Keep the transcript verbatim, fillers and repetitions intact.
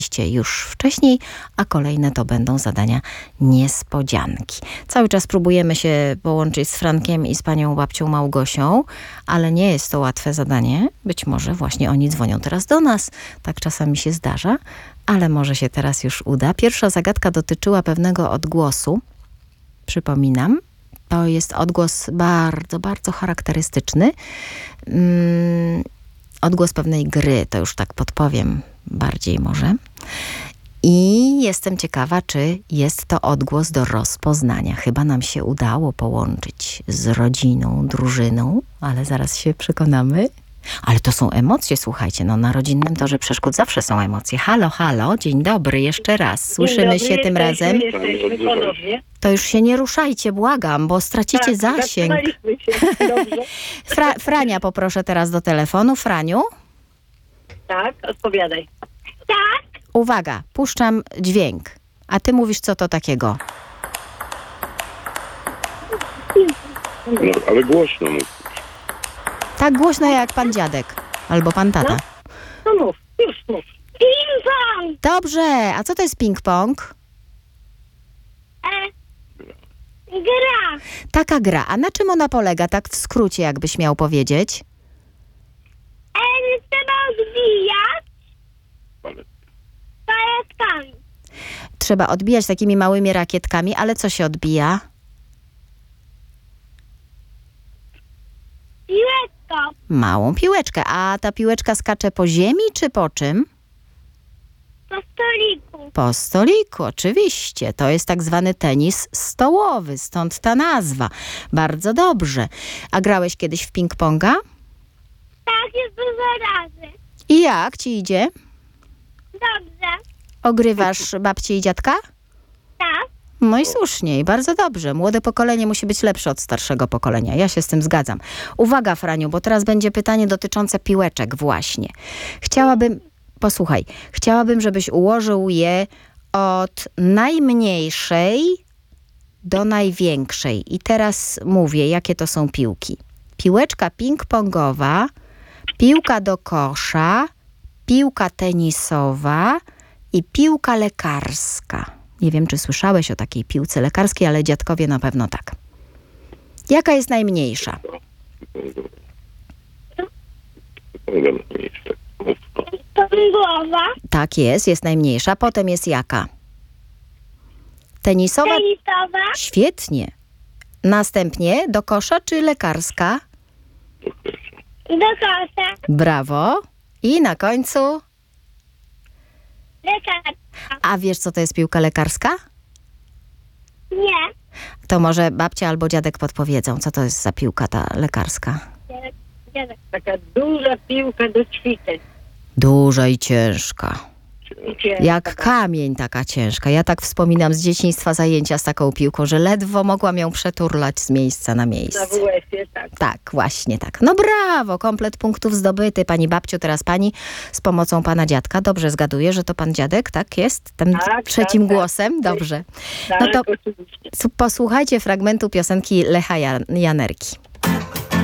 już wcześniej, a kolejne to będą zadania niespodzianki. Cały czas próbujemy się połączyć z Frankiem i z panią babcią Małgosią, ale nie jest to łatwe zadanie. Być może właśnie oni dzwonią teraz do nas. Tak czasami się zdarza, ale może się teraz już uda. Pierwsza zagadka dotyczyła pewnego odgłosu. Przypominam, to jest odgłos bardzo, bardzo charakterystyczny. Mm, odgłos pewnej gry, to już tak podpowiem bardziej może. I jestem ciekawa, czy jest to odgłos do rozpoznania. Chyba nam się udało połączyć z rodziną, drużyną, ale zaraz się przekonamy. Ale to są emocje, słuchajcie, no na rodzinnym torze przeszkód zawsze są emocje. Halo, halo, dzień dobry, jeszcze raz. Słyszymy dobry, się tym jesteśmy, razem. Jesteśmy ponownie. To już się nie ruszajcie, błagam, bo stracicie Tak, zasięg. zatrzymaliśmy się. Dobrze. Fra- Frania poproszę teraz do telefonu. Franiu, Tak, odpowiadaj. Tak. uwaga, puszczam dźwięk. A ty mówisz, co to takiego? No, ale głośno mów. Tak głośno jak pan dziadek. Albo pan tata. No mów, już mów. Ping-pong! Dobrze, a co to jest ping-pong? E, gra. Taka gra. A na czym ona polega? Tak w skrócie, jakbyś miał powiedzieć. E, trzeba odbijać Ale pajatkami. Trzeba odbijać takimi małymi rakietkami, ale co się odbija? Piłeczko. Małą piłeczkę. A ta piłeczka skacze po ziemi czy po czym? Po stoliku. Po stoliku, oczywiście. To jest tak zwany tenis stołowy, stąd ta nazwa. Bardzo dobrze. A grałeś kiedyś w ping-ponga? Tak, jest dużo razy. I jak ci idzie? Dobrze. Ogrywasz babcię i dziadka? Tak. No i słusznie, i bardzo dobrze. Młode pokolenie musi być lepsze od starszego pokolenia. Ja się z tym zgadzam. Uwaga, Franiu, bo teraz będzie pytanie dotyczące piłeczek właśnie. Chciałabym, posłuchaj, chciałabym, żebyś ułożył je od najmniejszej do największej. I teraz mówię, jakie to są piłki. Piłeczka ping-pongowa, piłka do kosza, piłka tenisowa i piłka lekarska. Nie wiem, czy słyszałeś o takiej piłce lekarskiej, ale dziadkowie na pewno tak. Jaka jest najmniejsza? Pingłowa. Tak jest, jest najmniejsza. Potem jest jaka? Tenisowa? Tenisowa. Świetnie. Następnie do kosza czy lekarska? Do kosza. Brawo. I na końcu? Lekarska. A wiesz, co to jest piłka lekarska? Nie. To może babcia albo dziadek podpowiedzą, co to jest za piłka ta lekarska. Dziadek, dziadek. Taka duża piłka do ćwiczeń. Duża i ciężka. I ciężka. Jak kamień taka ciężka. Ja tak wspominam z dzieciństwa zajęcia z taką piłką, że ledwo mogłam ją przeturlać z miejsca na Na miejsce. W U S-ie, tak. Tak, właśnie tak. No brawo, komplet punktów zdobyty. Pani babciu, teraz pani z pomocą pana dziadka. Dobrze zgaduję, że to pan dziadek, tak jest? Tym Tak, trzecim tak, tak. głosem? Dobrze. Tak, No to oczywiście. s- posłuchajcie fragmentu piosenki Lecha Jan- Janerki.